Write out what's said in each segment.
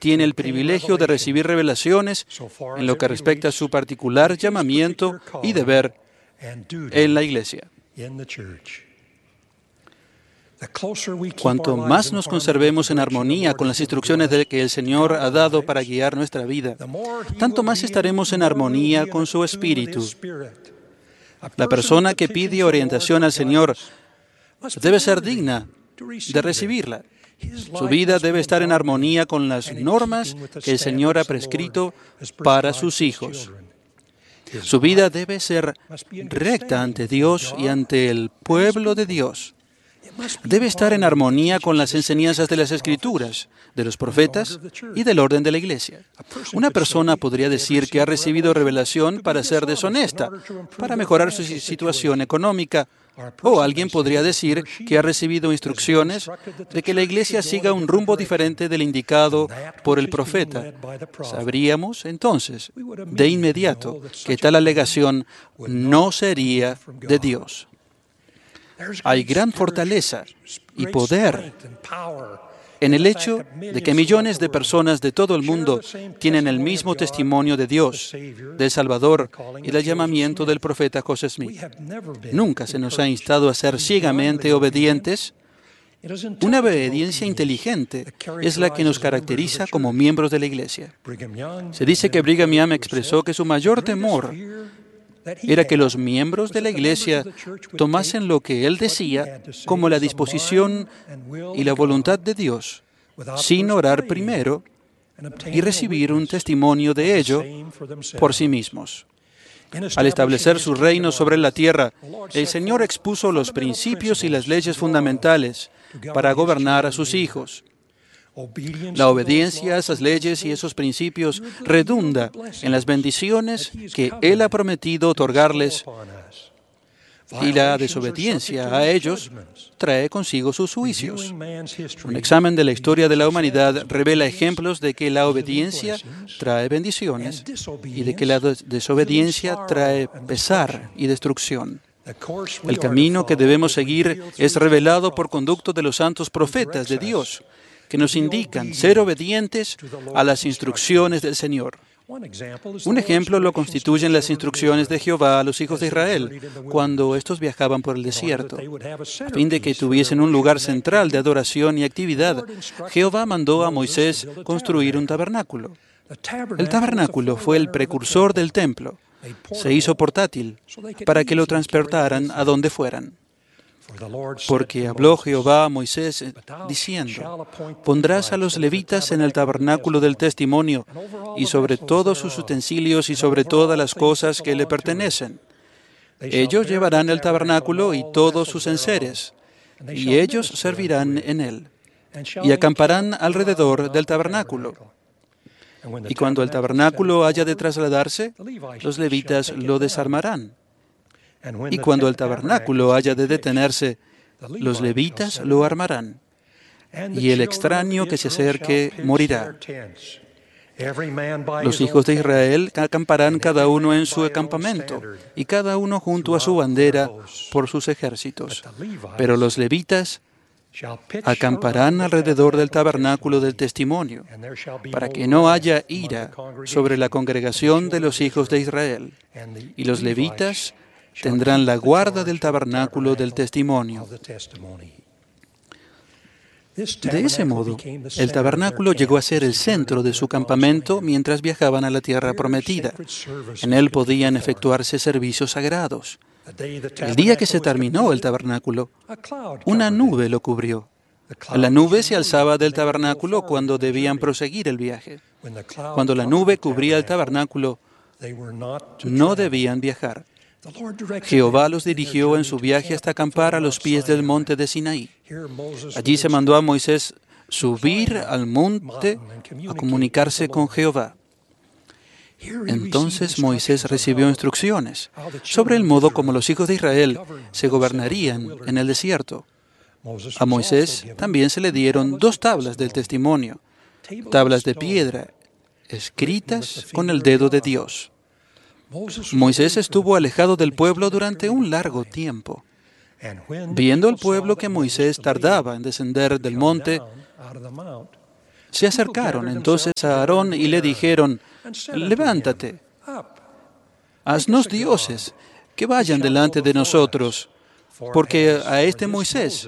tiene el privilegio de recibir revelaciones en lo que respecta a su particular llamamiento y deber en la Iglesia. Cuanto más nos conservemos en armonía con las instrucciones que el Señor ha dado para guiar nuestra vida, tanto más estaremos en armonía con su Espíritu. La persona que pide orientación al Señor debe ser digna de recibirla. Su vida debe estar en armonía con las normas que el Señor ha prescrito para sus hijos. Su vida debe ser recta ante Dios y ante el pueblo de Dios. Debe estar en armonía con las enseñanzas de las Escrituras, de los profetas y del orden de la Iglesia. Una persona podría decir que ha recibido revelación para ser deshonesta, para mejorar su situación económica, o alguien podría decir que ha recibido instrucciones de que la Iglesia siga un rumbo diferente del indicado por el profeta. Sabríamos entonces, de inmediato, que tal alegación no sería de Dios. Hay gran fortaleza y poder en el hecho de que millones de personas de todo el mundo tienen el mismo testimonio de Dios, del Salvador y del llamamiento del profeta José Smith. Nunca se nos ha instado a ser ciegamente obedientes. Una obediencia inteligente es la que nos caracteriza como miembros de la Iglesia. Se dice que Brigham Young expresó que su mayor temor era que los miembros de la Iglesia tomasen lo que él decía como la disposición y la voluntad de Dios, sin orar primero y recibir un testimonio de ello por sí mismos. Al establecer su reino sobre la tierra, el Señor expuso los principios y las leyes fundamentales para gobernar a sus hijos. La obediencia a esas leyes y esos principios redunda en las bendiciones que Él ha prometido otorgarles, y la desobediencia a ellos trae consigo sus juicios. Un examen de la historia de la humanidad revela ejemplos de que la obediencia trae bendiciones y de que la desobediencia trae pesar y destrucción. El camino que debemos seguir es revelado por conducto de los santos profetas de Dios, que nos indican ser obedientes a las instrucciones del Señor. Un ejemplo lo constituyen las instrucciones de Jehová a los hijos de Israel cuando estos viajaban por el desierto. A fin de que tuviesen un lugar central de adoración y actividad, Jehová mandó a Moisés construir un tabernáculo. El tabernáculo fue el precursor del templo. Se hizo portátil para que lo transportaran a donde fueran. Porque habló Jehová a Moisés diciendo: pondrás a los levitas en el tabernáculo del testimonio y sobre todos sus utensilios y sobre todas las cosas que le pertenecen. Ellos llevarán el tabernáculo y todos sus enseres, y ellos servirán en él, y acamparán alrededor del tabernáculo. Y cuando el tabernáculo haya de trasladarse, los levitas lo desarmarán. Y cuando el tabernáculo haya de detenerse, los levitas lo armarán, y el extraño que se acerque morirá. Los hijos de Israel acamparán cada uno en su campamento, y cada uno junto a su bandera por sus ejércitos. Pero los levitas acamparán alrededor del tabernáculo del testimonio, para que no haya ira sobre la congregación de los hijos de Israel. Y los levitas tendrán la guarda del tabernáculo del testimonio. De ese modo, el tabernáculo llegó a ser el centro de su campamento mientras viajaban a la tierra prometida. En él podían efectuarse servicios sagrados. El día que se terminó el tabernáculo, una nube lo cubrió. La nube se alzaba del tabernáculo cuando debían proseguir el viaje. Cuando la nube cubría el tabernáculo, no debían viajar. Jehová los dirigió en su viaje hasta acampar a los pies del monte de Sinaí. Allí se mandó a Moisés subir al monte a comunicarse con Jehová. Entonces Moisés recibió instrucciones sobre el modo como los hijos de Israel se gobernarían en el desierto. A Moisés también se le dieron 2 tablas del testimonio, tablas de piedra, escritas con el dedo de Dios. Moisés estuvo alejado del pueblo durante un largo tiempo. Viendo el pueblo que Moisés tardaba en descender del monte, Se acercaron entonces a Aarón y le dijeron: levántate, haznos dioses que vayan delante de nosotros, porque a este Moisés,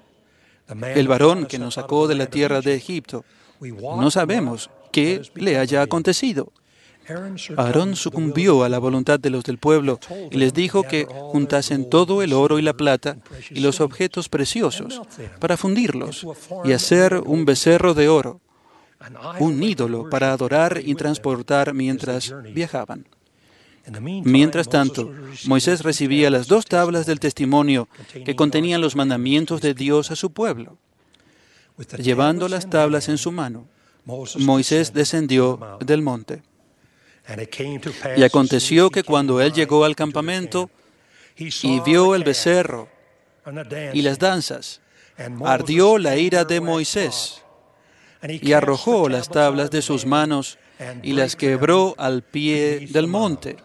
el varón que nos sacó de la tierra de Egipto, no sabemos qué le haya acontecido. Aarón sucumbió a la voluntad de los del pueblo y les dijo que juntasen todo el oro y la plata y los objetos preciosos para fundirlos y hacer un becerro de oro, un ídolo para adorar y transportar mientras viajaban. Mientras tanto, Moisés recibía las 2 tablas del testimonio que contenían los mandamientos de Dios a su pueblo. Llevando las tablas en su mano, Moisés descendió del monte. Y aconteció que cuando él llegó al campamento y vio el becerro y las danzas, ardió la ira de Moisés y arrojó las tablas de sus manos y las quebró al pie del monte.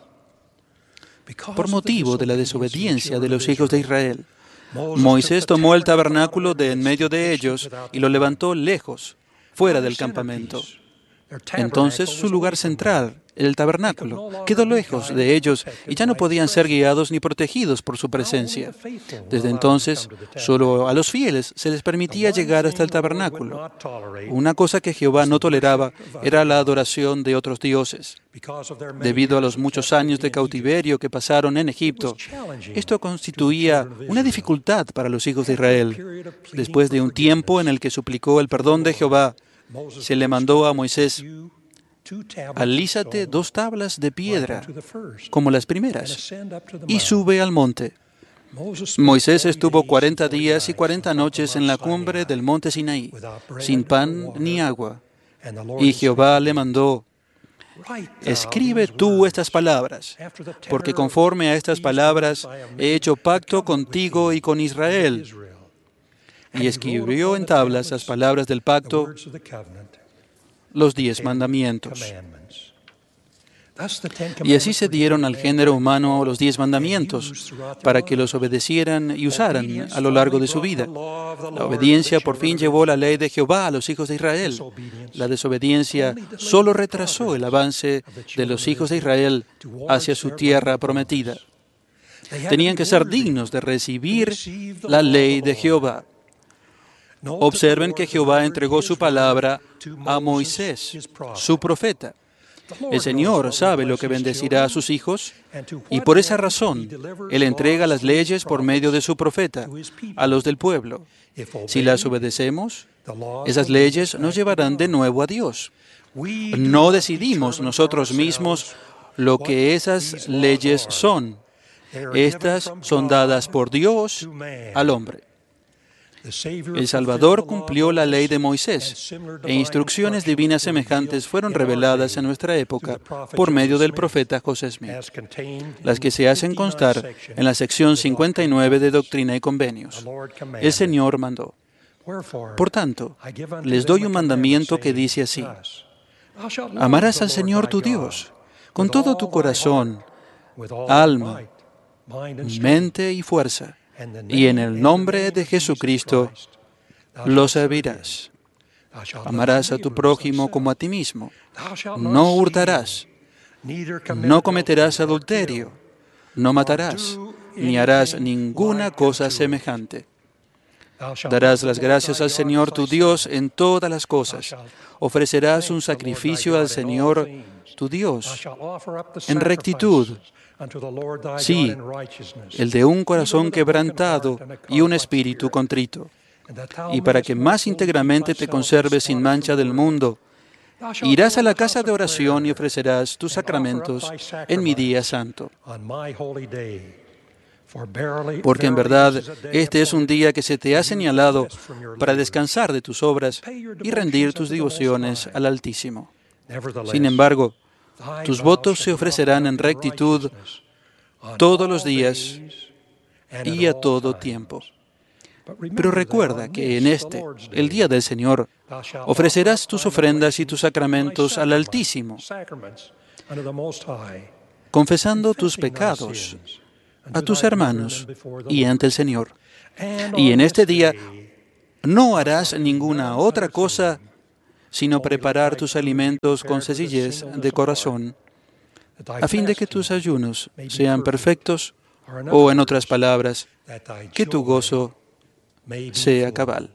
Por motivo de la desobediencia de los hijos de Israel, Moisés tomó el tabernáculo de en medio de ellos y lo levantó lejos, fuera del campamento. Entonces su lugar central, el tabernáculo, quedó lejos de ellos y ya no podían ser guiados ni protegidos por su presencia. Desde entonces, solo a los fieles se les permitía llegar hasta el tabernáculo. Una cosa que Jehová no toleraba era la adoración de otros dioses. Debido a los muchos años de cautiverio que pasaron en Egipto, esto constituía una dificultad para los hijos de Israel. Después de un tiempo en el que suplicó el perdón de Jehová, se le mandó a Moisés: alízate 2 tablas de piedra, como las primeras, y sube al monte. Moisés estuvo 40 días y 40 noches en la cumbre del monte Sinaí, sin pan ni agua. Y Jehová le mandó: escribe tú estas palabras, porque conforme a estas palabras he hecho pacto contigo y con Israel. Y escribió en tablas las palabras del pacto, los 10 mandamientos. Y así se dieron al género humano los 10 mandamientos, para que los obedecieran y usaran a lo largo de su vida. La obediencia por fin llevó la ley de Jehová a los hijos de Israel. La desobediencia solo retrasó el avance de los hijos de Israel hacia su tierra prometida. Tenían que ser dignos de recibir la ley de Jehová. Observen que Jehová entregó su palabra a Moisés, su profeta. El Señor sabe lo que bendecirá a sus hijos y por esa razón Él entrega las leyes por medio de su profeta a los del pueblo. Si las obedecemos, esas leyes nos llevarán de nuevo a Dios. No decidimos nosotros mismos lo que esas leyes son. Estas son dadas por Dios al hombre. El Salvador cumplió la ley de Moisés, e instrucciones divinas semejantes fueron reveladas en nuestra época por medio del profeta José Smith, las que se hacen constar en la sección 59 de Doctrina y Convenios. El Señor mandó: por tanto, les doy un mandamiento que dice así: amarás al Señor tu Dios con todo tu corazón, alma, mente y fuerza, y en el nombre de Jesucristo lo servirás. Amarás a tu prójimo como a ti mismo. No hurtarás. No cometerás adulterio. No matarás, ni harás ninguna cosa semejante. Darás las gracias al Señor tu Dios en todas las cosas. Ofrecerás un sacrificio al Señor tu Dios en rectitud. Sí, el de un corazón quebrantado y un espíritu contrito. Y para que más íntegramente te conserves sin mancha del mundo, irás a la casa de oración y ofrecerás tus sacramentos en mi día santo. Porque en verdad este es un día que se te ha señalado para descansar de tus obras y rendir tus devociones al Altísimo. Sin embargo, tus votos se ofrecerán en rectitud todos los días y a todo tiempo. Pero recuerda que en el día del Señor, ofrecerás tus ofrendas y tus sacramentos al Altísimo, confesando tus pecados a tus hermanos y ante el Señor. Y en este día no harás ninguna otra cosa sino preparar tus alimentos con sencillez de corazón, a fin de que tus ayunos sean perfectos, o en otras palabras, que tu gozo sea cabal.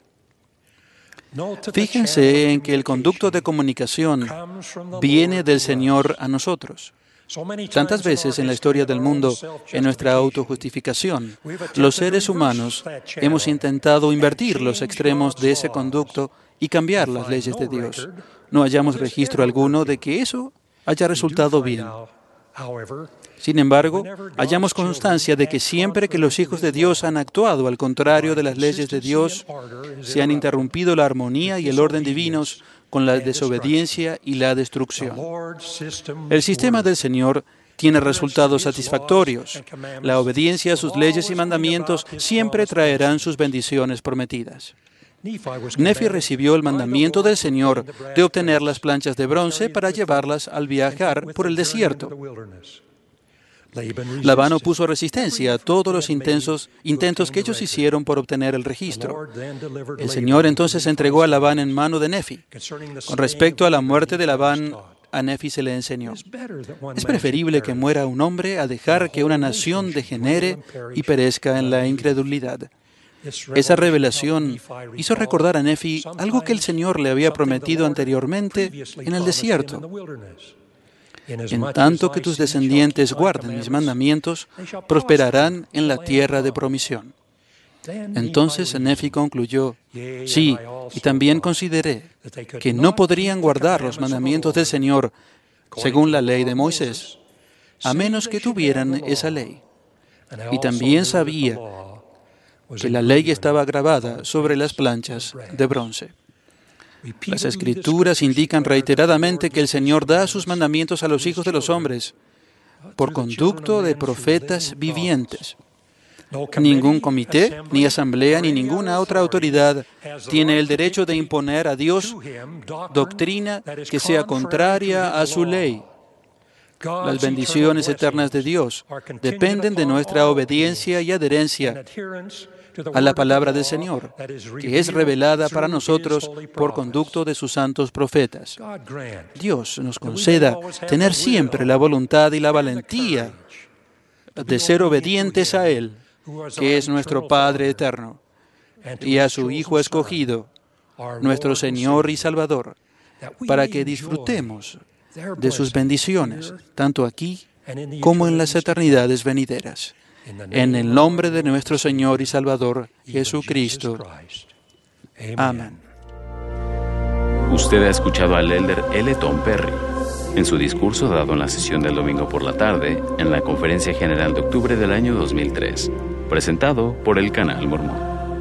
Fíjense en que el conducto de comunicación viene del Señor a nosotros. Tantas veces en la historia del mundo, en nuestra autojustificación, los seres humanos hemos intentado invertir los extremos de ese conducto y cambiar las leyes de Dios. No hallamos registro alguno de que eso haya resultado bien. Sin embargo, hallamos constancia de que siempre que los hijos de Dios han actuado al contrario de las leyes de Dios, se han interrumpido la armonía y el orden divinos con la desobediencia y la destrucción. El sistema del Señor tiene resultados satisfactorios. La obediencia a sus leyes y mandamientos siempre traerán sus bendiciones prometidas. Nefi recibió el mandamiento del Señor de obtener las planchas de bronce para llevarlas al viajar por el desierto. Labán opuso resistencia a todos los intentos que ellos hicieron por obtener el registro. El Señor entonces entregó a Labán en mano de Nefi. Con respecto a la muerte de Labán, a Nefi se le enseñó: es preferible que muera un hombre a dejar que una nación degenere y perezca en la incredulidad. Esa revelación hizo recordar a Nefi algo que el Señor le había prometido anteriormente en el desierto. En tanto que tus descendientes guarden mis mandamientos, prosperarán en la tierra de promisión. Entonces Nefi concluyó: sí, y también consideré que no podrían guardar los mandamientos del Señor según la ley de Moisés, a menos que tuvieran esa ley. Y también sabía que la ley estaba grabada sobre las planchas de bronce. Las Escrituras indican reiteradamente que el Señor da sus mandamientos a los hijos de los hombres por conducto de profetas vivientes. Ningún comité, ni asamblea, ni ninguna otra autoridad tiene el derecho de imponer a Dios doctrina que sea contraria a su ley. Las bendiciones eternas de Dios dependen de nuestra obediencia y adherencia a la palabra del Señor, que es revelada para nosotros por conducto de sus santos profetas. Dios nos conceda tener siempre la voluntad y la valentía de ser obedientes a Él, que es nuestro Padre eterno, y a su Hijo escogido, nuestro Señor y Salvador, para que disfrutemos de sus bendiciones, tanto aquí como en las eternidades venideras. En el nombre de nuestro Señor y Salvador, Jesucristo. Amén. Usted ha escuchado al elder L. Tom Perry en su discurso dado en la sesión del domingo por la tarde en la Conferencia General de octubre del año 2003, presentado por el Canal Mormón.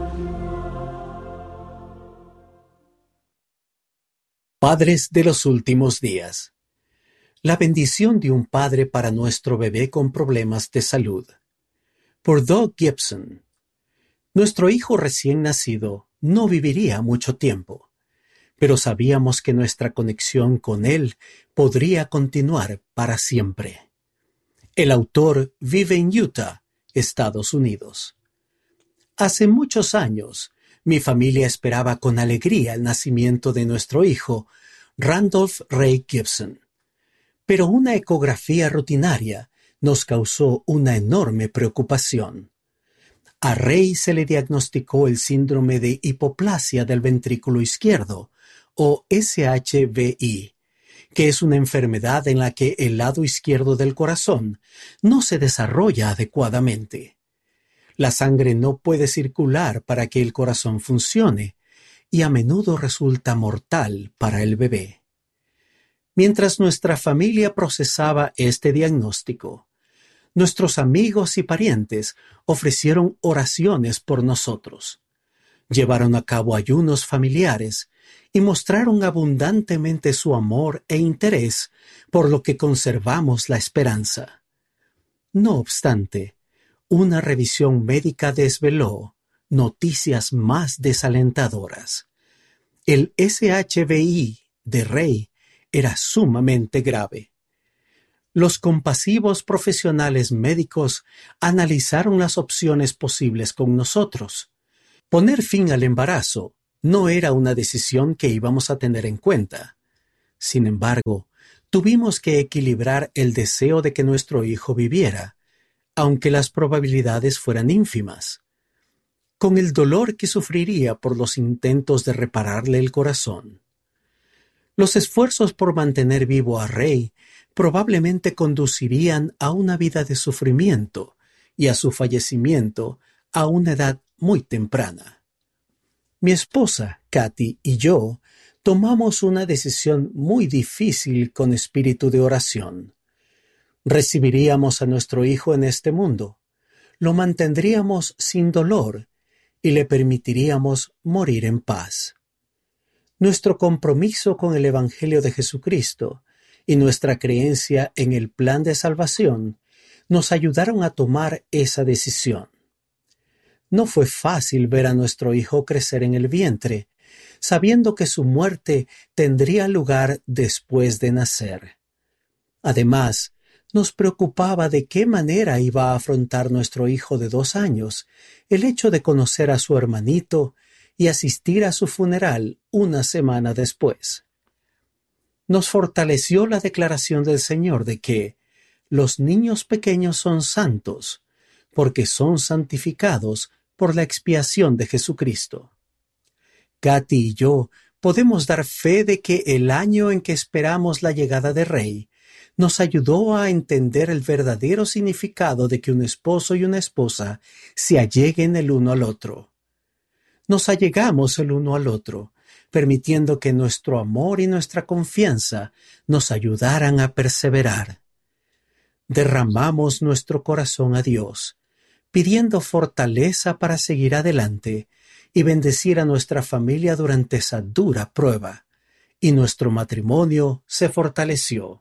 Padres de los últimos días. La bendición de un padre para nuestro bebé con problemas de salud. Por Doug Gibson. Nuestro hijo recién nacido no viviría mucho tiempo, pero sabíamos que nuestra conexión con él podría continuar para siempre. El autor vive en Utah, Estados Unidos. Hace muchos años, mi familia esperaba con alegría el nacimiento de nuestro hijo, Randolph Ray Gibson. Pero una ecografía rutinaria nos causó una enorme preocupación. A Ray se le diagnosticó el síndrome de hipoplasia del ventrículo izquierdo, o SHVI, que es una enfermedad en la que el lado izquierdo del corazón no se desarrolla adecuadamente. La sangre no puede circular para que el corazón funcione, y a menudo resulta mortal para el bebé. Mientras nuestra familia procesaba este diagnóstico, nuestros amigos y parientes ofrecieron oraciones por nosotros. Llevaron a cabo ayunos familiares y mostraron abundantemente su amor e interés, por lo que conservamos la esperanza. No obstante, una revisión médica desveló noticias más desalentadoras. El SHVI de Ray era sumamente grave. Los compasivos profesionales médicos analizaron las opciones posibles con nosotros: poner fin al embarazo No era una decisión que íbamos a tener en cuenta. Sin embargo, tuvimos que equilibrar el deseo de que nuestro hijo viviera, aunque las probabilidades fueran ínfimas, con el dolor que sufriría por los intentos de repararle el corazón. Los esfuerzos por mantener vivo a Ray probablemente conducirían a una vida de sufrimiento y a su fallecimiento a una edad muy temprana. Mi esposa, Kathy, y yo tomamos una decisión muy difícil con espíritu de oración. Recibiríamos a nuestro hijo en este mundo, lo mantendríamos sin dolor y le permitiríamos morir en paz. Nuestro compromiso con el Evangelio de Jesucristo y nuestra creencia en el plan de salvación nos ayudaron a tomar esa decisión. No fue fácil ver a nuestro hijo crecer en el vientre, sabiendo que su muerte tendría lugar después de nacer. Además, nos preocupaba de qué manera iba a afrontar nuestro hijo de 2 años el hecho de conocer a su hermanito y asistir a su funeral una semana después. Nos fortaleció la declaración del Señor de que los niños pequeños son santos, porque son santificados por la expiación de Jesucristo. Kathy y yo podemos dar fe de que el año en que esperamos la llegada de Ray nos ayudó a entender el verdadero significado de que un esposo y una esposa se alleguen el uno al otro. Nos allegamos el uno al otro, permitiendo que nuestro amor y nuestra confianza nos ayudaran a perseverar. Derramamos nuestro corazón a Dios, pidiendo fortaleza para seguir adelante y bendecir a nuestra familia durante esa dura prueba, y nuestro matrimonio se fortaleció.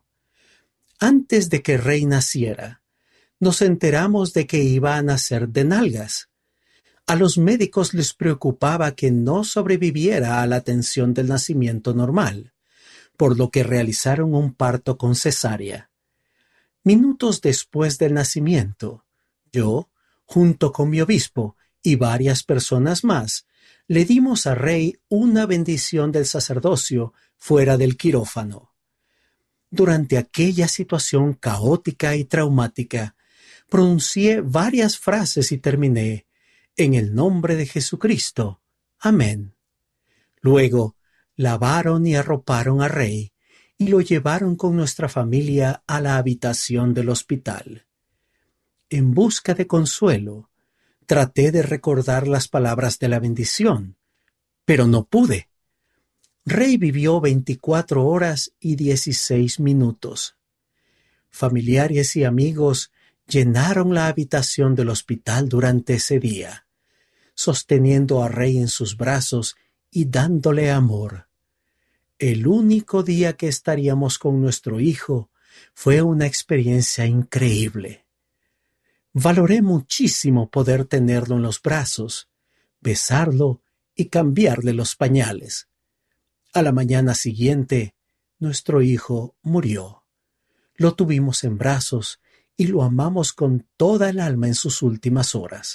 Antes de que Ray naciera, nos enteramos de que iba a nacer de nalgas. A los médicos les preocupaba que no sobreviviera a la atención del nacimiento normal, por lo que realizaron un parto con cesárea. Minutos después del nacimiento, yo, junto con mi obispo y varias personas más, le dimos a Ray una bendición del sacerdocio fuera del quirófano. Durante aquella situación caótica y traumática, pronuncié varias frases y terminé: en el nombre de Jesucristo. Amén. Luego, lavaron y arroparon a Ray y lo llevaron con nuestra familia a la habitación del hospital. En busca de consuelo, traté de recordar las palabras de la bendición, pero no pude. Ray vivió 24 horas y 16 minutos. Familiares y amigos llenaron la habitación del hospital durante ese día, sosteniendo a Ray en sus brazos y dándole amor. El único día que estaríamos con nuestro hijo fue una experiencia increíble. Valoré muchísimo poder tenerlo en los brazos, besarlo y cambiarle los pañales. A la mañana siguiente, nuestro hijo murió. Lo tuvimos en brazos y lo amamos con toda el alma en sus últimas horas.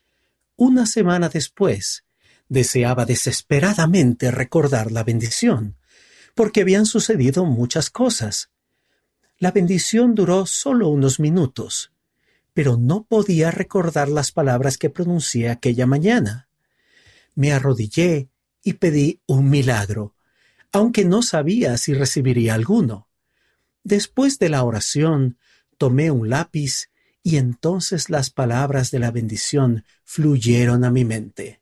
Una semana después, deseaba desesperadamente recordar la bendición, porque habían sucedido muchas cosas. La bendición duró solo unos minutos, pero no podía recordar las palabras que pronuncié aquella mañana. Me arrodillé y pedí un milagro, aunque no sabía si recibiría alguno. Después de la oración, tomé un lápiz y entonces las palabras de la bendición fluyeron a mi mente.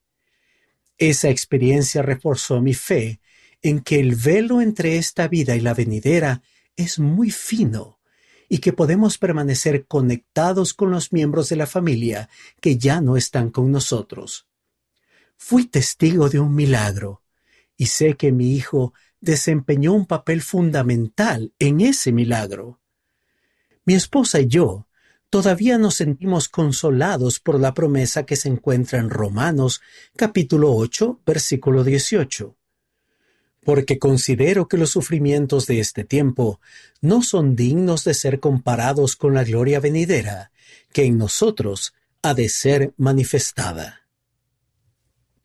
Esa experiencia reforzó mi fe en que el velo entre esta vida y la venidera es muy fino y que podemos permanecer conectados con los miembros de la familia que ya no están con nosotros. Fui testigo de un milagro y sé que mi hijo desempeñó un papel fundamental en ese milagro. Mi esposa y yo todavía nos sentimos consolados por la promesa que se encuentra en Romanos capítulo 8, versículo 18. Porque considero que los sufrimientos de este tiempo no son dignos de ser comparados con la gloria venidera, que en nosotros ha de ser manifestada.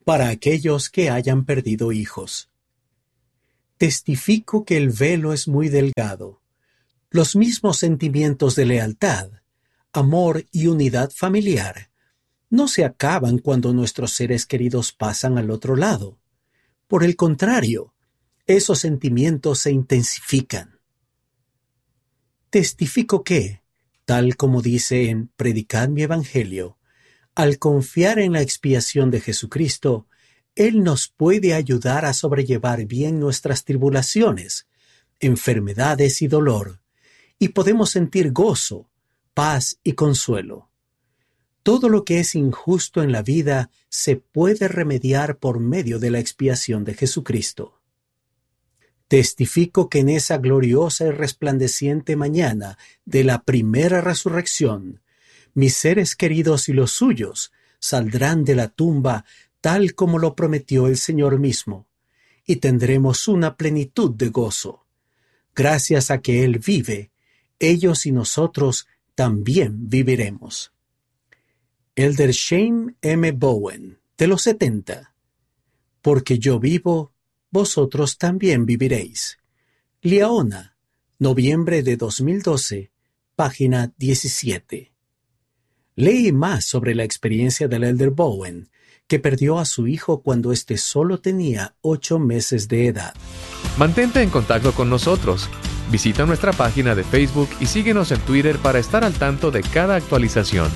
para aquellos que hayan perdido hijos. Testifico que el velo es muy delgado. Los mismos sentimientos de lealtad, amor y unidad familiar no se acaban cuando nuestros seres queridos pasan al otro lado. Por el contrario, esos sentimientos se intensifican. Testifico que, tal como dice en Predicad mi Evangelio, al confiar en la expiación de Jesucristo, Él nos puede ayudar a sobrellevar bien nuestras tribulaciones, enfermedades y dolor, y podemos sentir gozo, paz y consuelo. Todo lo que es injusto en la vida se puede remediar por medio de la expiación de Jesucristo. Testifico que en esa gloriosa y resplandeciente mañana de la primera resurrección, mis seres queridos y los suyos saldrán de la tumba tal como lo prometió el Señor mismo, y tendremos una plenitud de gozo. Gracias a que Él vive, ellos y nosotros también viviremos. Elder Shane M. Bowen, de los 70. Porque yo vivo, vosotros también viviréis. Liaona, noviembre de 2012, página 17. Leí más sobre la experiencia del Elder Bowen, que perdió a su hijo cuando éste solo tenía 8 meses de edad. Mantente en contacto con nosotros. Visita nuestra página de Facebook y síguenos en Twitter para estar al tanto de cada actualización.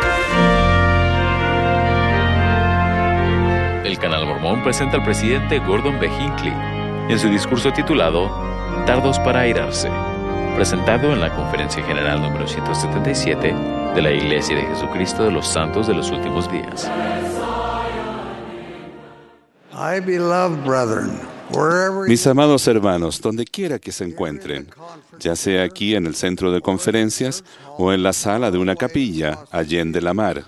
El Canal Mormón presenta al presidente Gordon B. Hinckley en su discurso titulado Tardos para airarse, presentado en la Conferencia General número 177 de la Iglesia de Jesucristo de los Santos de los Últimos Días. Mis amados hermanos, donde quiera que se encuentren, ya sea aquí en el centro de conferencias o en la sala de una capilla allende la mar,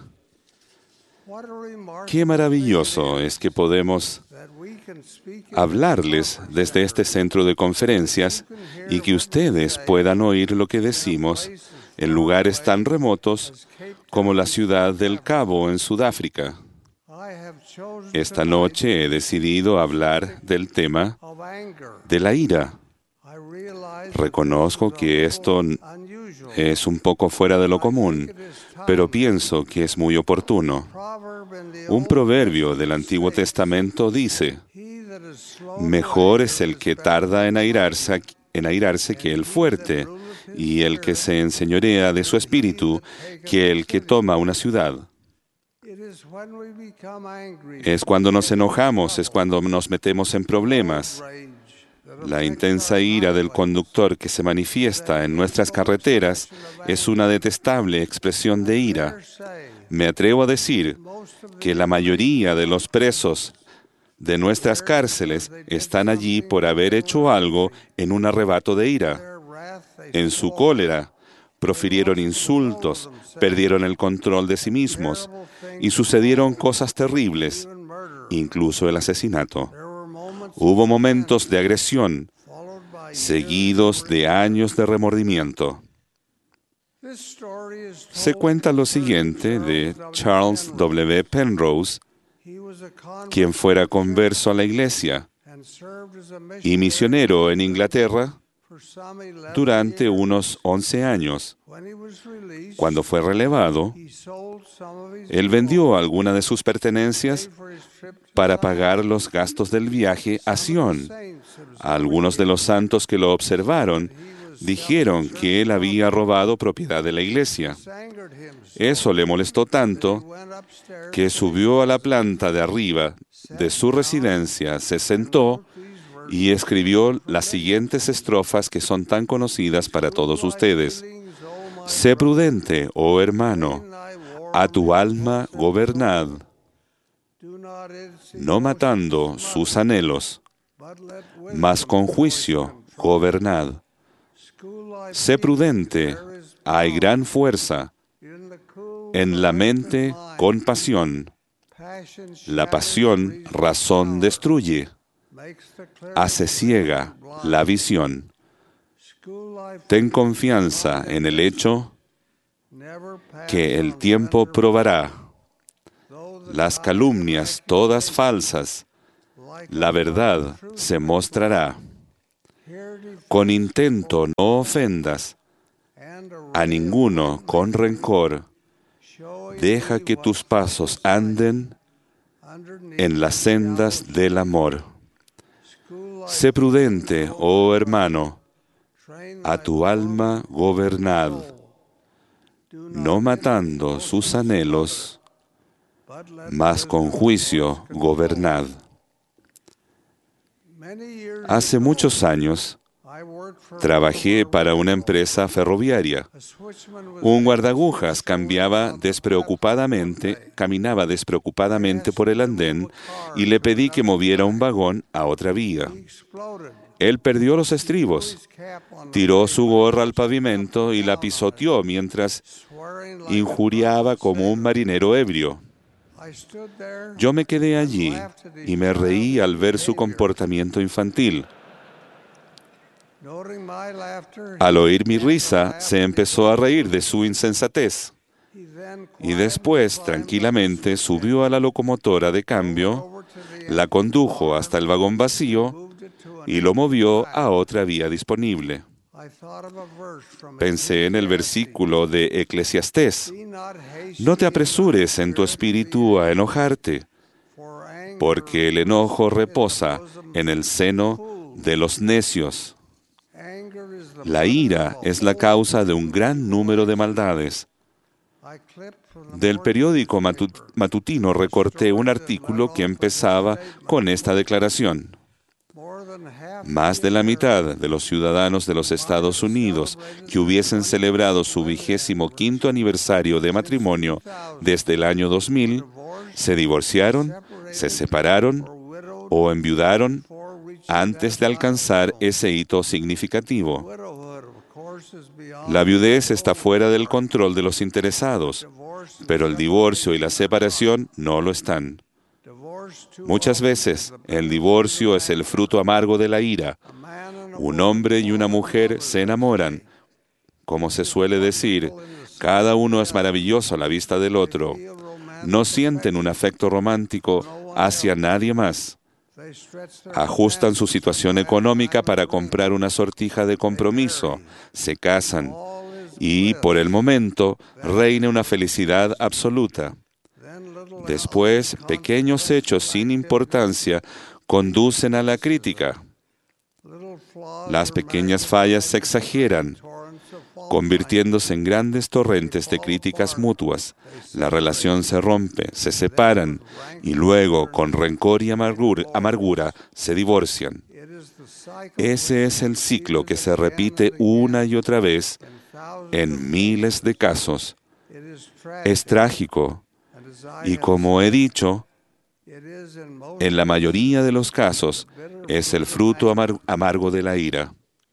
qué maravilloso es que podemos hablarles desde este centro de conferencias y que ustedes puedan oír lo que decimos en lugares tan remotos como la ciudad del Cabo en Sudáfrica. Esta noche he decidido hablar del tema de la ira. Reconozco que esto es un poco fuera de lo común, pero pienso que es muy oportuno. Un proverbio del Antiguo Testamento dice: mejor es el que tarda en airarse que el fuerte, y el que se enseñorea de su espíritu que el que toma una ciudad. Es cuando nos enojamos, es cuando nos metemos en problemas. La intensa ira del conductor que se manifiesta en nuestras carreteras es una detestable expresión de ira. Me atrevo a decir que la mayoría de los presos de nuestras cárceles están allí por haber hecho algo en un arrebato de ira. En su cólera, profirieron insultos, perdieron el control de sí mismos y sucedieron cosas terribles, incluso el asesinato. Hubo momentos de agresión, seguidos de años de remordimiento. Se cuenta lo siguiente de Charles W. Penrose, quien fuera converso a la iglesia y misionero en Inglaterra durante unos 11 años. Cuando fue relevado, él vendió alguna de sus pertenencias para pagar los gastos del viaje a Sion. Algunos de los santos que lo observaron dijeron que él había robado propiedad de la iglesia. Eso le molestó tanto que subió a la planta de arriba de su residencia, se sentó y escribió las siguientes estrofas que son tan conocidas para todos ustedes. Sé prudente, oh hermano, a tu alma gobernad, no matando sus anhelos, mas con juicio gobernad. Sé prudente, hay gran fuerza en la mente con pasión. La pasión razón destruye, hace ciega la visión. Ten confianza en el hecho que el tiempo probará. las calumnias todas falsas, la verdad se mostrará. Con intento no ofendas a ninguno con rencor. Deja que tus pasos anden en las sendas del amor. Sé prudente, oh hermano, a tu alma gobernad, no matando sus anhelos, mas con juicio gobernad. Hace muchos años trabajé para una empresa ferroviaria. Un guardaagujas caminaba despreocupadamente por el andén y le pedí que moviera un vagón a otra vía. Él perdió los estribos, tiró su gorra al pavimento y la pisoteó mientras injuriaba como un marinero ebrio. Yo me quedé allí y me reí al ver su comportamiento infantil. Al oír mi risa, se empezó a reír de su insensatez. Y después, tranquilamente, subió a la locomotora de cambio, la condujo hasta el vagón vacío y lo movió a otra vía disponible. Pensé en el versículo de Eclesiastés: no te apresures en tu espíritu a enojarte, porque el enojo reposa en el seno de los necios. La ira es la causa de un gran número de maldades. Del periódico matutino recorté un artículo que empezaba con esta declaración: más de la mitad de los ciudadanos de los Estados Unidos que hubiesen celebrado su 25º aniversario de matrimonio desde el año 2000 se divorciaron, se separaron o enviudaron antes de alcanzar ese hito significativo. La viudez está fuera del control de los interesados, pero el divorcio y la separación no lo están. Muchas veces, el divorcio es el fruto amargo de la ira. Un hombre y una mujer se enamoran. Como se suele decir, cada uno es maravilloso a la vista del otro. No sienten un afecto romántico hacia nadie más. Ajustan su situación económica para comprar una sortija de compromiso, se casan y, por el momento, reina una felicidad absoluta. Después, pequeños hechos sin importancia conducen a la crítica. Las pequeñas fallas se exageran, convirtiéndose en grandes torrentes de críticas mutuas. La relación se rompe, se separan y luego, con rencor y amargura, se divorcian. Ese es el ciclo que se repite una y otra vez en miles de casos. Es trágico y, como he dicho, en la mayoría de los casos es el fruto amargo de la ira.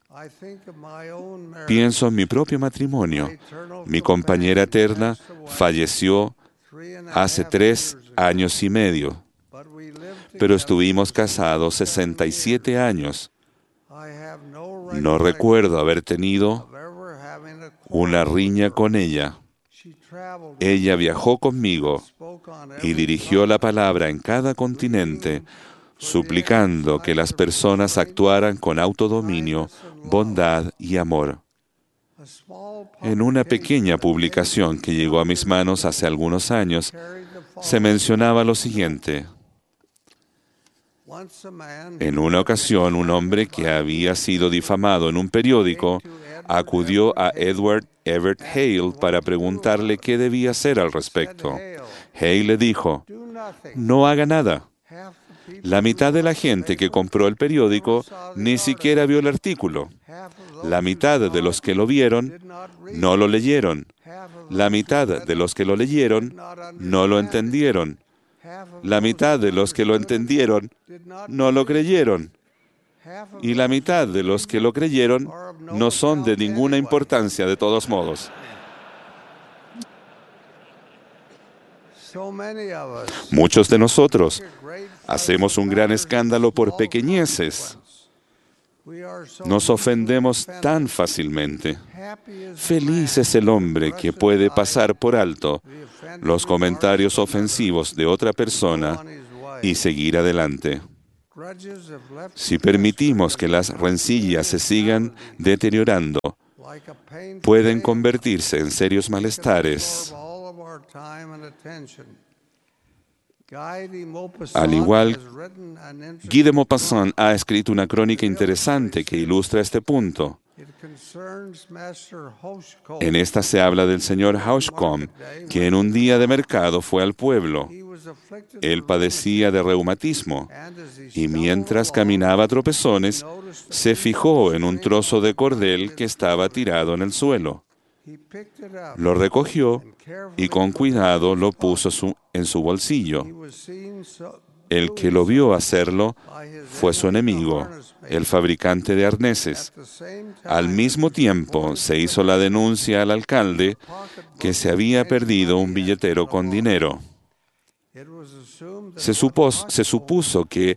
Pienso en mi propio matrimonio. Mi compañera eterna falleció hace 3 años y medio, pero estuvimos casados 67 años. No recuerdo haber tenido una riña con ella. Ella viajó conmigo y dirigió la palabra en cada continente, suplicando que las personas actuaran con autodominio, bondad y amor. En una pequeña publicación que llegó a mis manos hace algunos años, se mencionaba lo siguiente: en una ocasión, un hombre que había sido difamado en un periódico acudió a Edward Everett Hale para preguntarle qué debía hacer al respecto. Hale le dijo: no haga nada. La mitad de la gente que compró el periódico ni siquiera vio el artículo. La mitad de los que lo vieron no lo leyeron. La mitad de los que lo leyeron no lo entendieron. La mitad de los que lo entendieron no lo creyeron. Y la mitad de los que lo creyeron no son de ninguna importancia de todos modos. Muchos de nosotros hacemos un gran escándalo por pequeñeces. Nos ofendemos tan fácilmente. Feliz es el hombre que puede pasar por alto los comentarios ofensivos de otra persona y seguir adelante. Si permitimos que las rencillas se sigan deteriorando, pueden convertirse en serios malestares. Al igual, Guy de Maupassant ha escrito una crónica interesante que ilustra este punto. En esta se habla del señor Hauschkom, que en un día de mercado fue al pueblo. Él padecía de reumatismo y mientras caminaba a tropezones, se fijó en un trozo de cordel que estaba tirado en el suelo. Lo recogió y con cuidado lo puso en su bolsillo. El que lo vio hacerlo fue su enemigo, el fabricante de arneses. Al mismo tiempo se hizo la denuncia al alcalde que se había perdido un billetero con dinero. Se supuso que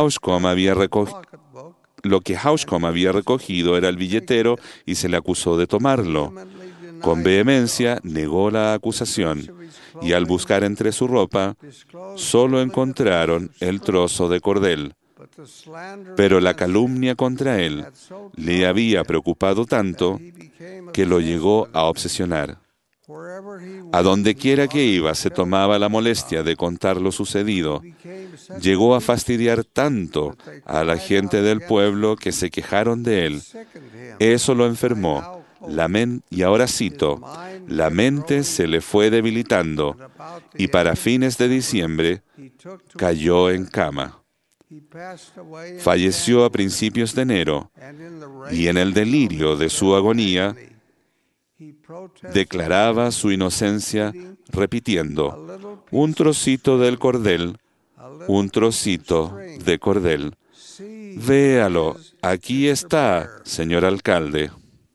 lo que Hauschkom había recogido era el billetero y se le acusó de tomarlo. Con vehemencia negó la acusación y al buscar entre su ropa, solo encontraron el trozo de cordel. Pero la calumnia contra él le había preocupado tanto que lo llegó a obsesionar. A donde quiera que iba, se tomaba la molestia de contar lo sucedido. Llegó a fastidiar tanto a la gente del pueblo que se quejaron de él. Eso lo enfermó. Y ahora cito, la mente se le fue debilitando y para fines de diciembre cayó en cama. Falleció a principios de enero y en el delirio de su agonía declaraba su inocencia repitiendo, un trocito del cordel, un trocito de cordel. Véalo, aquí está, señor alcalde.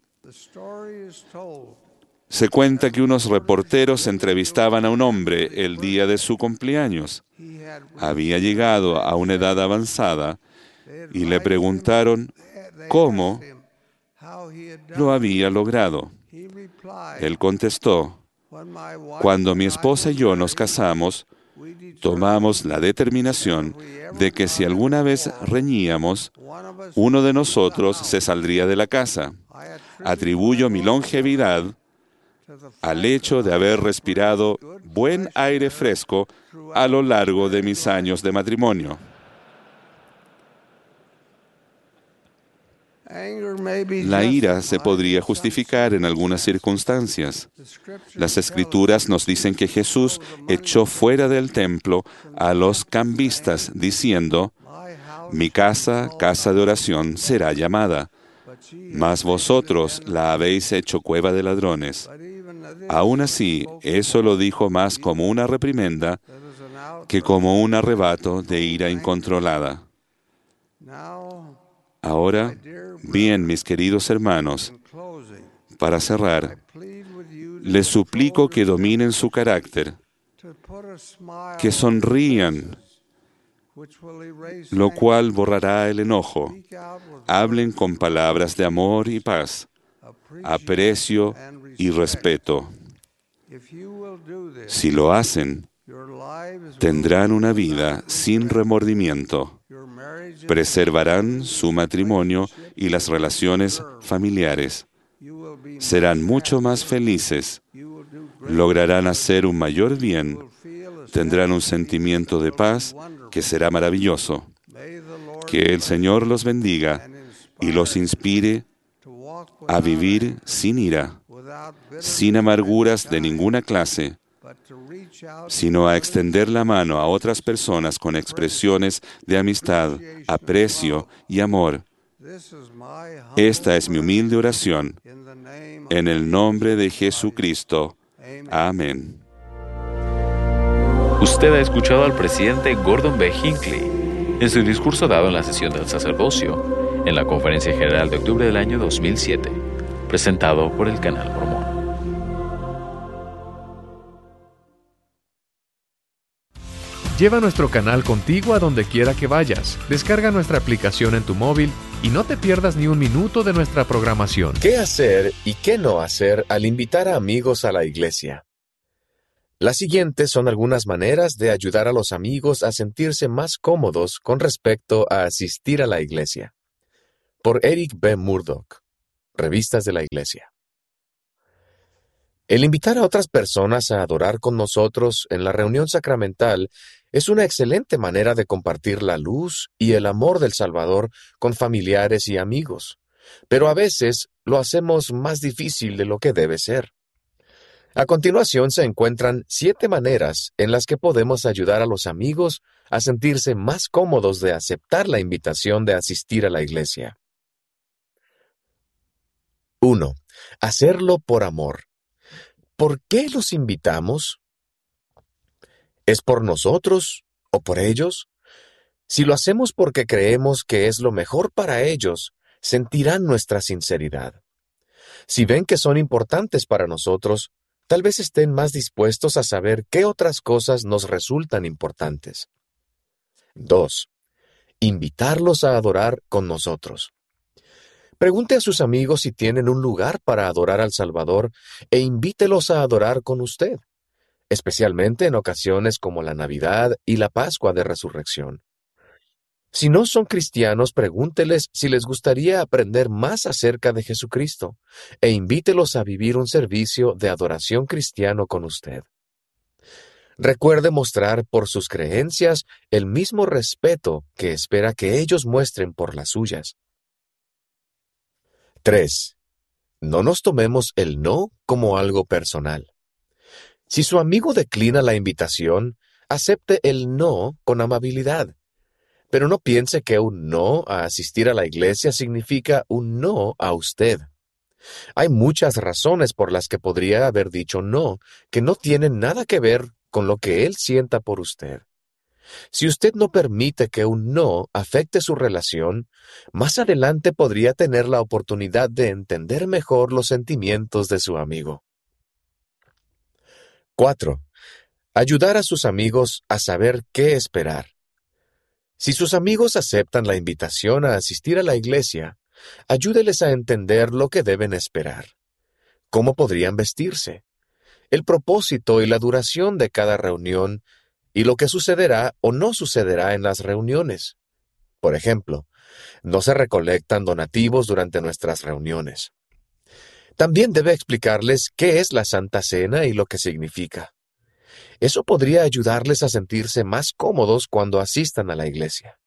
Se cuenta que unos reporteros entrevistaban a un hombre el día de su cumpleaños. Había llegado a una edad avanzada y le preguntaron cómo lo había logrado. Él contestó, cuando mi esposa y yo nos casamos, tomamos la determinación de que si alguna vez reñíamos, uno de nosotros se saldría de la casa. Atribuyo mi longevidad al hecho de haber respirado buen aire fresco a lo largo de mis años de matrimonio. La ira se podría justificar en algunas circunstancias. Las Escrituras nos dicen que Jesús echó fuera del templo a los cambistas, diciendo, mi casa, casa de oración, será llamada, mas vosotros la habéis hecho cueva de ladrones. Aún así, eso lo dijo más como una reprimenda que como un arrebato de ira incontrolada. Ahora, bien, mis queridos hermanos, para cerrar, les suplico que dominen su carácter, que sonrían, lo cual borrará el enojo. Hablen con palabras de amor y paz, aprecio y respeto. Si lo hacen, tendrán una vida sin remordimiento. Preservarán su matrimonio y las relaciones familiares. Serán mucho más felices. Lograrán hacer un mayor bien. Tendrán un sentimiento de paz que será maravilloso. Que el Señor los bendiga y los inspire a vivir sin ira, sin amarguras de ninguna clase, sino a extender la mano a otras personas con expresiones de amistad, aprecio y amor. Esta es mi humilde oración. En el nombre de Jesucristo. Amén. Usted ha escuchado al presidente Gordon B. Hinckley en su discurso dado en la sesión del sacerdocio en la Conferencia General de octubre del año 2007, presentado por el Canal Mormón. Lleva nuestro canal contigo a donde quiera que vayas. Descarga nuestra aplicación en tu móvil y no te pierdas ni un minuto de nuestra programación. ¿Qué hacer y qué no hacer al invitar a amigos a la iglesia? Las siguientes son algunas maneras de ayudar a los amigos a sentirse más cómodos con respecto a asistir a la iglesia. Por Eric B. Murdoch, Revistas de la Iglesia. El invitar a otras personas a adorar con nosotros en la reunión sacramental es una excelente manera de compartir la luz y el amor del Salvador con familiares y amigos, pero a veces lo hacemos más difícil de lo que debe ser. A continuación se encuentran 7 maneras en las que podemos ayudar a los amigos a sentirse más cómodos de aceptar la invitación de asistir a la iglesia. 1. Hacerlo por amor. ¿Por qué los invitamos? ¿Es por nosotros o por ellos? Si lo hacemos porque creemos que es lo mejor para ellos, sentirán nuestra sinceridad. Si ven que son importantes para nosotros, tal vez estén más dispuestos a saber qué otras cosas nos resultan importantes. 2. Invitarlos a adorar con nosotros. Pregunte a sus amigos si tienen un lugar para adorar al Salvador e invítelos a adorar con usted, especialmente en ocasiones como la Navidad y la Pascua de Resurrección. Si no son cristianos, pregúnteles si les gustaría aprender más acerca de Jesucristo e invítelos a vivir un servicio de adoración cristiano con usted. Recuerde mostrar por sus creencias el mismo respeto que espera que ellos muestren por las suyas. 3. No nos tomemos el no como algo personal. Si su amigo declina la invitación, acepte el no con amabilidad. Pero no piense que un no a asistir a la iglesia significa un no a usted. Hay muchas razones por las que podría haber dicho no, que no tienen nada que ver con lo que él sienta por usted. Si usted no permite que un no afecte su relación, más adelante podría tener la oportunidad de entender mejor los sentimientos de su amigo. 4. Ayudar a sus amigos a saber qué esperar. Si sus amigos aceptan la invitación a asistir a la iglesia, ayúdeles a entender lo que deben esperar. ¿Cómo podrían vestirse? El propósito y la duración de cada reunión y lo que sucederá o no sucederá en las reuniones. Por ejemplo, no se recolectan donativos durante nuestras reuniones. También debe explicarles qué es la Santa Cena y lo que significa. Eso podría ayudarles a sentirse más cómodos cuando asistan a la iglesia.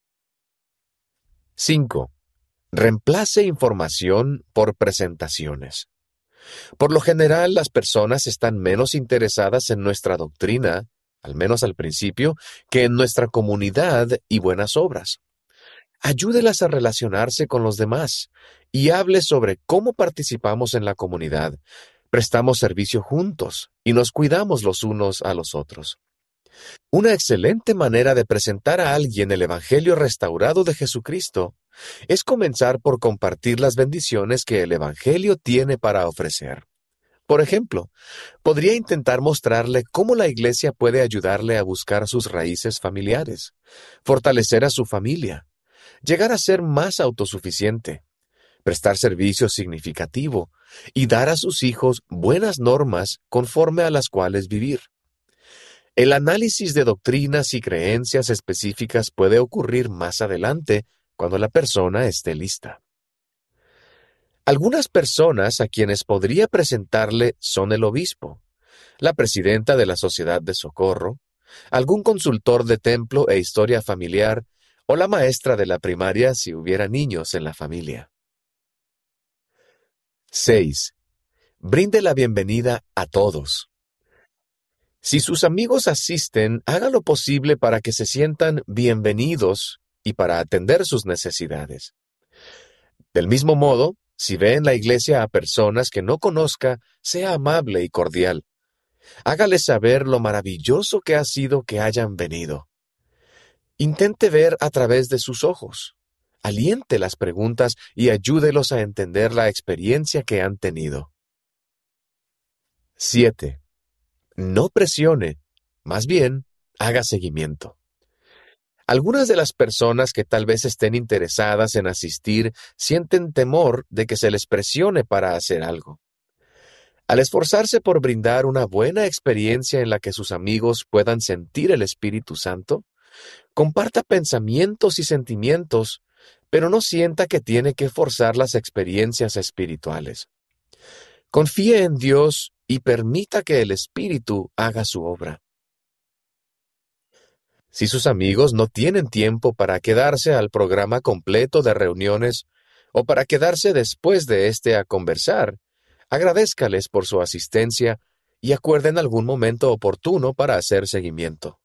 5. Reemplace información por presentaciones. Por lo general, las personas están menos interesadas en nuestra doctrina, al menos al principio, que en nuestra comunidad y buenas obras. Ayúdelas a relacionarse con los demás y hable sobre cómo participamos en la comunidad, prestamos servicio juntos y nos cuidamos los unos a los otros. Una excelente manera de presentar a alguien el Evangelio restaurado de Jesucristo es comenzar por compartir las bendiciones que el Evangelio tiene para ofrecer. Por ejemplo, podría intentar mostrarle cómo la iglesia puede ayudarle a buscar sus raíces familiares, fortalecer a su familia, llegar a ser más autosuficiente, prestar servicio significativo y dar a sus hijos buenas normas conforme a las cuales vivir. El análisis de doctrinas y creencias específicas puede ocurrir más adelante cuando la persona esté lista. Algunas personas a quienes podría presentarle son el obispo, la presidenta de la Sociedad de Socorro, algún consultor de templo e historia familiar o la maestra de la primaria si hubiera niños en la familia. 6. Brinde la bienvenida a todos. Si sus amigos asisten, haga lo posible para que se sientan bienvenidos y para atender sus necesidades. Del mismo modo, si ve en la iglesia a personas que no conozca, sea amable y cordial. Hágales saber lo maravilloso que ha sido que hayan venido. Intente ver a través de sus ojos. Aliente las preguntas y ayúdelos a entender la experiencia que han tenido. 7. No presione, más bien, haga seguimiento. Algunas de las personas que tal vez estén interesadas en asistir sienten temor de que se les presione para hacer algo. Al esforzarse por brindar una buena experiencia en la que sus amigos puedan sentir el Espíritu Santo, comparta pensamientos y sentimientos, pero no sienta que tiene que forzar las experiencias espirituales. Confíe en Dios y permita que el Espíritu haga su obra. Si sus amigos no tienen tiempo para quedarse al programa completo de reuniones o para quedarse después de este a conversar, agradézcales por su asistencia y acuerden algún momento oportuno para hacer seguimiento.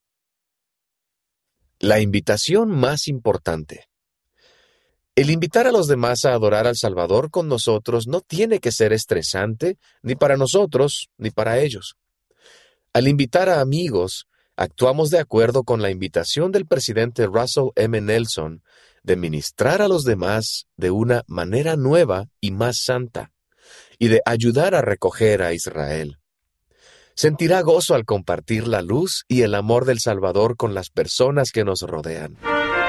La invitación más importante. El invitar a los demás a adorar al Salvador con nosotros no tiene que ser estresante ni para nosotros ni para ellos. Al invitar a amigos, actuamos de acuerdo con la invitación del presidente Russell M. Nelson de ministrar a los demás de una manera nueva y más santa, y de ayudar a recoger a Israel. Sentirá gozo al compartir la luz y el amor del Salvador con las personas que nos rodean.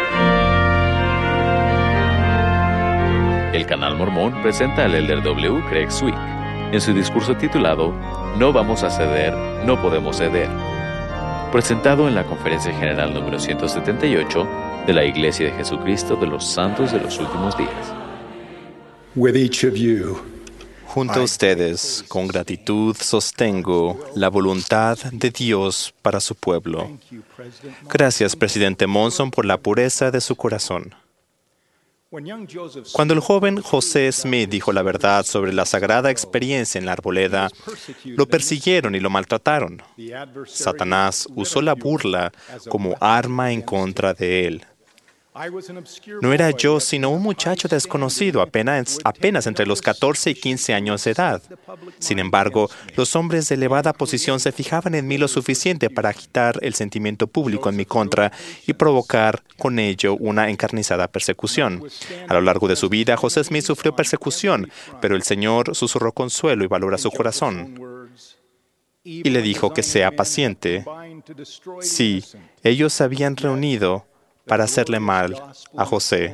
El Canal Mormón presenta al Elder W. Craig Swick en su discurso titulado No vamos a ceder, no podemos ceder, presentado en la Conferencia General número 178 de la Iglesia de Jesucristo de los Santos de los Últimos Días. Junto a ustedes, con gratitud, sostengo la voluntad de Dios para su pueblo. Gracias, Presidente Monson, por la pureza de su corazón. Cuando el joven José Smith dijo la verdad sobre la sagrada experiencia en la arboleda, lo persiguieron y lo maltrataron. Satanás usó la burla como arma en contra de él. No era yo sino un muchacho desconocido, apenas entre los 14 y 15 años de edad. Sin embargo, los hombres de elevada posición se fijaban en mí lo suficiente para agitar el sentimiento público en mi contra y provocar con ello una encarnizada persecución. A lo largo de su vida, José Smith sufrió persecución, pero el Señor susurró consuelo y valor a su corazón. Y le dijo que sea paciente. Sí, ellos se habían reunido para hacerle mal a José.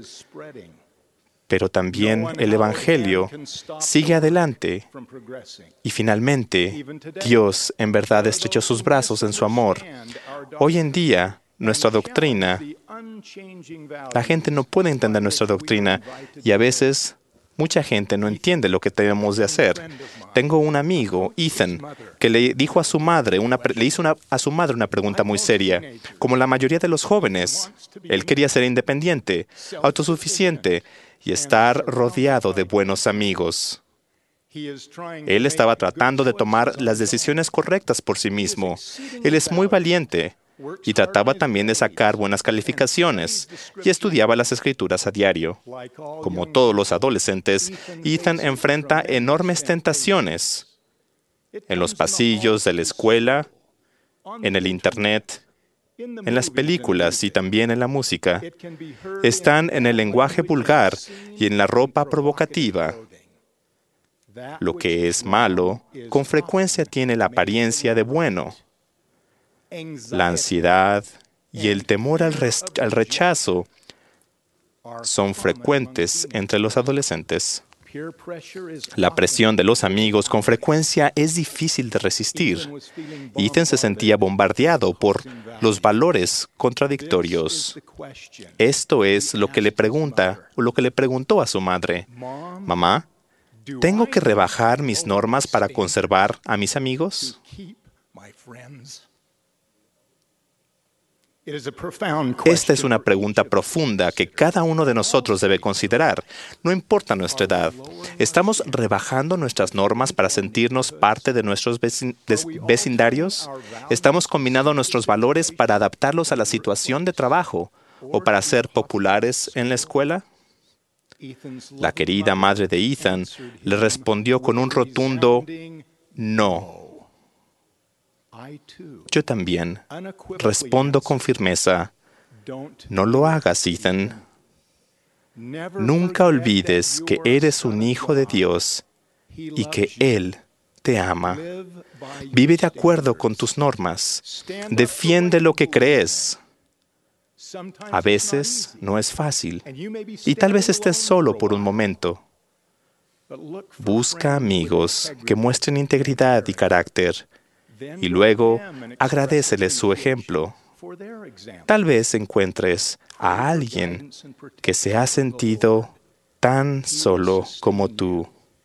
Pero también el Evangelio sigue adelante y finalmente Dios en verdad estrechó sus brazos en su amor. Hoy en día, nuestra doctrina, la gente no puede entender nuestra doctrina y a veces mucha gente no entiende lo que debemos de hacer. Tengo un amigo, Ethan, que le dijo a su madre, le hizo a su madre una pregunta muy seria. Como la mayoría de los jóvenes, él quería ser independiente, autosuficiente y estar rodeado de buenos amigos. Él estaba tratando de tomar las decisiones correctas por sí mismo. Él es muy valiente y trataba también de sacar buenas calificaciones y estudiaba las Escrituras a diario. Como todos los adolescentes, Ethan enfrenta enormes tentaciones en los pasillos de la escuela, en el Internet, en las películas y también en la música. Están en el lenguaje vulgar y en la ropa provocativa. Lo que es malo, con frecuencia tiene la apariencia de bueno. La ansiedad y el temor al rechazo son frecuentes entre los adolescentes. La presión de los amigos con frecuencia es difícil de resistir. Ethan se sentía bombardeado por los valores contradictorios. Esto es lo que le preguntó a su madre. Mamá, ¿tengo que rebajar mis normas para conservar a mis amigos? Esta es una pregunta profunda que cada uno de nosotros debe considerar. No importa nuestra edad. ¿Estamos rebajando nuestras normas para sentirnos parte de nuestros vecindarios? ¿Estamos combinando nuestros valores para adaptarlos a la situación de trabajo o para ser populares en la escuela? La querida madre de Ethan le respondió con un rotundo no. Yo también respondo con firmeza, no lo hagas, Ethan. Nunca olvides que eres un hijo de Dios y que Él te ama. Vive de acuerdo con tus normas. Defiende lo que crees. A veces no es fácil y tal vez estés solo por un momento. Busca amigos que muestren integridad y carácter, y luego agradéceles su ejemplo. Tal vez encuentres a alguien que se ha sentido tan solo como tú.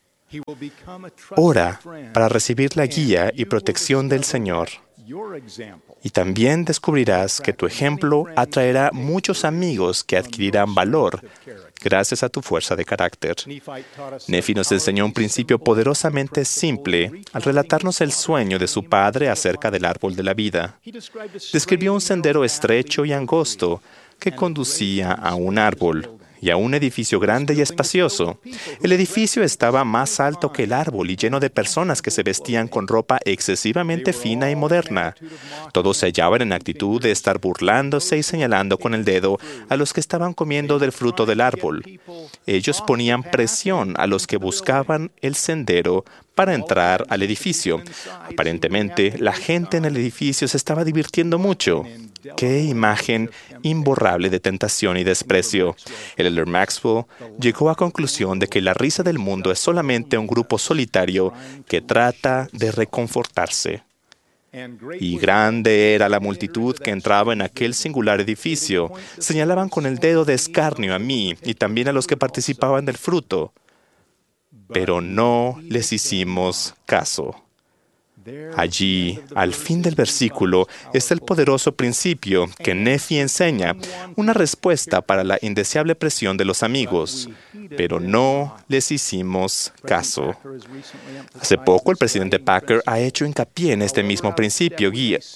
Ora para recibir la guía y protección del Señor. Y también descubrirás que tu ejemplo atraerá muchos amigos que adquirirán valor gracias a tu fuerza de carácter. Nefi nos enseñó un principio poderosamente simple al relatarnos el sueño de su padre acerca del árbol de la vida. Describió un sendero estrecho y angosto que conducía a un árbol y a un edificio grande y espacioso. El edificio estaba más alto que el árbol y lleno de personas que se vestían con ropa excesivamente fina y moderna. Todos se hallaban en actitud de estar burlándose y señalando con el dedo a los que estaban comiendo del fruto del árbol. Ellos ponían presión a los que buscaban el sendero para entrar al edificio. Aparentemente, la gente en el edificio se estaba divirtiendo mucho. ¡Qué imagen imborrable de tentación y desprecio! El elder Maxwell llegó a la conclusión de que la risa del mundo es solamente un grupo solitario que trata de reconfortarse. Y grande era la multitud que entraba en aquel singular edificio. Señalaban con el dedo de escarnio a mí y también a los que participaban del fruto. Pero no les hicimos caso. Allí, al fin del versículo, está el poderoso principio que Nefi enseña, una respuesta para la indeseable presión de los amigos, pero no les hicimos caso. Hace poco, el presidente Packer ha hecho hincapié en este mismo principio,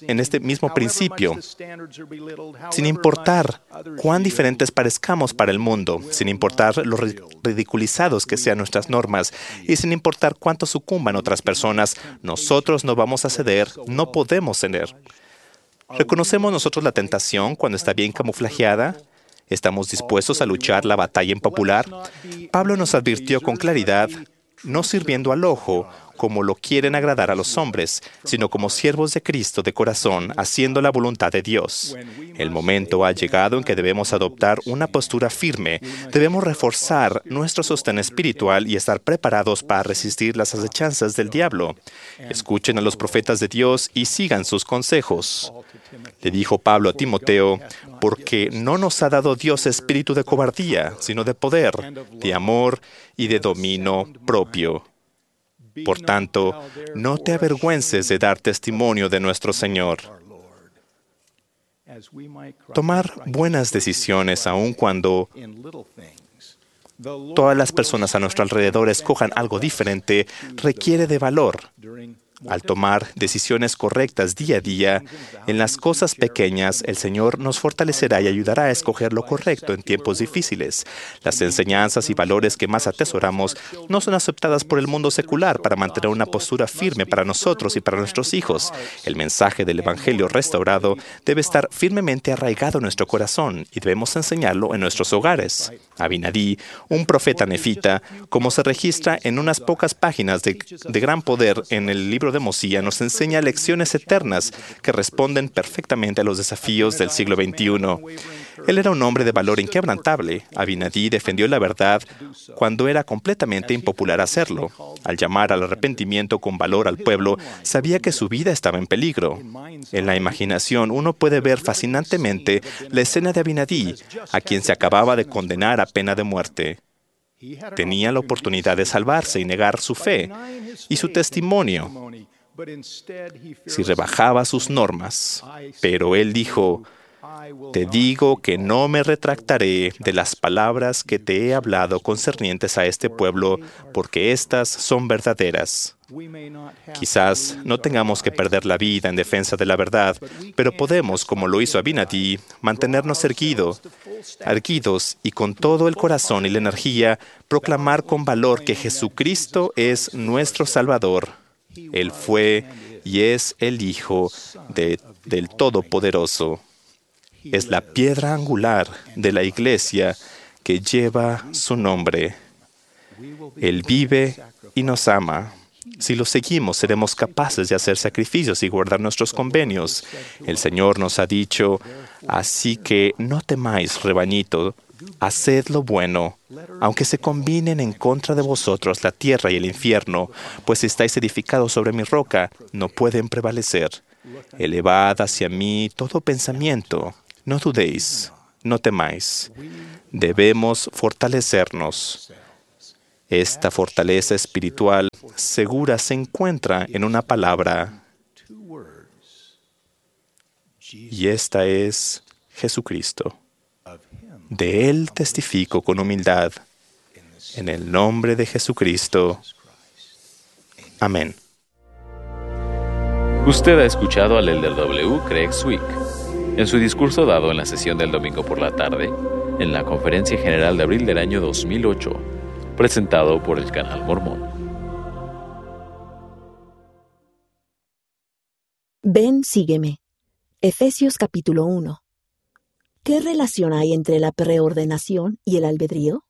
sin importar cuán diferentes parezcamos para el mundo, sin importar lo ridiculizados que sean nuestras normas y sin importar cuánto sucumban otras personas, nosotros no vamos a ceder, no podemos ceder. ¿Reconocemos nosotros la tentación cuando está bien camuflajeada? ¿Estamos dispuestos a luchar la batalla impopular? Pablo nos advirtió con claridad, no sirviendo al ojo, como lo quieren agradar a los hombres, sino como siervos de Cristo de corazón, haciendo la voluntad de Dios. El momento ha llegado en que debemos adoptar una postura firme, debemos reforzar nuestro sostén espiritual y estar preparados para resistir las acechanzas del diablo. Escuchen a los profetas de Dios y sigan sus consejos. Le dijo Pablo a Timoteo, porque no nos ha dado Dios espíritu de cobardía, sino de poder, de amor y de dominio propio. Por tanto, no te avergüences de dar testimonio de nuestro Señor. Tomar buenas decisiones aun cuando todas las personas a nuestro alrededor escojan algo diferente requiere de valor. Al tomar decisiones correctas día a día, en las cosas pequeñas, el Señor nos fortalecerá y ayudará a escoger lo correcto en tiempos difíciles. Las enseñanzas y valores que más atesoramos no son aceptadas por el mundo secular para mantener una postura firme para nosotros y para nuestros hijos. El mensaje del Evangelio restaurado debe estar firmemente arraigado en nuestro corazón y debemos enseñarlo en nuestros hogares. Abinadí, un profeta nefita, como se registra en unas pocas páginas de gran poder en el libro de Mosía, nos enseña lecciones eternas que responden perfectamente a los desafíos del siglo XXI. Él era un hombre de valor inquebrantable. Abinadí defendió la verdad cuando era completamente impopular hacerlo. Al llamar al arrepentimiento con valor al pueblo, sabía que su vida estaba en peligro. En la imaginación uno puede ver fascinantemente la escena de Abinadí, a quien se acababa de condenar a pena de muerte. Tenía la oportunidad de salvarse y negar su fe y su testimonio si rebajaba sus normas. Pero él dijo, te digo que no me retractaré de las palabras que te he hablado concernientes a este pueblo, porque éstas son verdaderas. Quizás no tengamos que perder la vida en defensa de la verdad, pero podemos, como lo hizo Abinadí, mantenernos erguidos y con todo el corazón y la energía, proclamar con valor que Jesucristo es nuestro Salvador. Él fue y es el Hijo del Todopoderoso. Es la piedra angular de la iglesia que lleva su nombre. Él vive y nos ama. Si lo seguimos, seremos capaces de hacer sacrificios y guardar nuestros convenios. El Señor nos ha dicho, así que no temáis, rebañito, Haced lo bueno, aunque se combinen en contra de vosotros la tierra y el infierno, pues si estáis edificados sobre mi roca, no pueden prevalecer. Elevad hacia mí todo pensamiento, no dudéis, no temáis. Debemos fortalecernos. Esta fortaleza espiritual segura se encuentra en una palabra, y esta es Jesucristo. De Él testifico con humildad, en el nombre de Jesucristo. Amén. Usted ha escuchado al Elder W. Craig Swick en su discurso dado en la sesión del domingo por la tarde, en la Conferencia General de abril del año 2008, presentado por el Canal Mormón. Ven, sígueme. Efesios capítulo 1. ¿Qué relación hay entre la preordenación y el albedrío?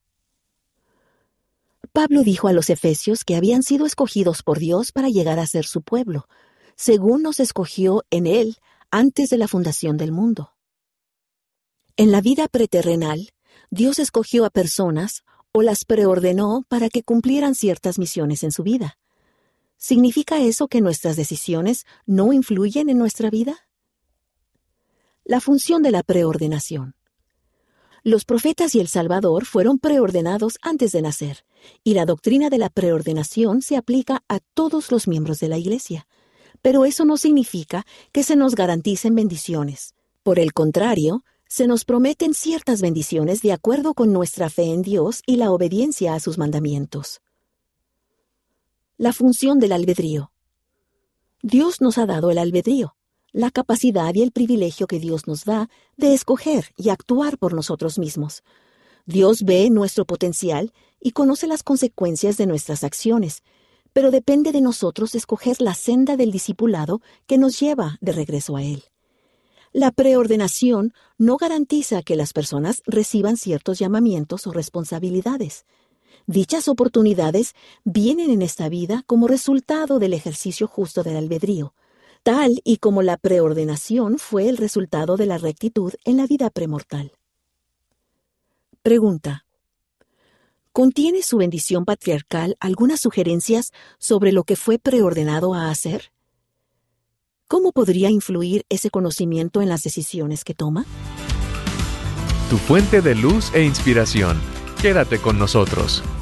Pablo dijo a los efesios que habían sido escogidos por Dios para llegar a ser su pueblo, según nos escogió en Él antes de la fundación del mundo. En la vida preterrenal, Dios escogió a personas o las preordenó para que cumplieran ciertas misiones en su vida. ¿Significa eso que nuestras decisiones no influyen en nuestra vida? La función de la preordenación. Los profetas y el Salvador fueron preordenados antes de nacer, y la doctrina de la preordenación se aplica a todos los miembros de la Iglesia. Pero eso no significa que se nos garanticen bendiciones. Por el contrario, se nos prometen ciertas bendiciones de acuerdo con nuestra fe en Dios y la obediencia a sus mandamientos. La función del albedrío. Dios nos ha dado el albedrío, la capacidad y el privilegio que Dios nos da de escoger y actuar por nosotros mismos. Dios ve nuestro potencial y conoce las consecuencias de nuestras acciones, pero depende de nosotros escoger la senda del discipulado que nos lleva de regreso a Él. La preordenación no garantiza que las personas reciban ciertos llamamientos o responsabilidades. Dichas oportunidades vienen en esta vida como resultado del ejercicio justo del albedrío, tal y como la preordenación fue el resultado de la rectitud en la vida premortal. Pregunta: ¿contiene su bendición patriarcal algunas sugerencias sobre lo que fue preordenado a hacer? ¿Cómo podría influir ese conocimiento en las decisiones que toma? Tu fuente de luz e inspiración. Quédate con nosotros.